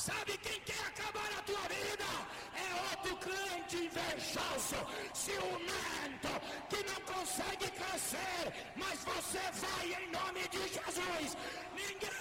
Sabe quem quer acabar a tua vida? É outro crente invejoso, ciumento, que não consegue crescer, mas você vai em nome de Jesus. Ninguém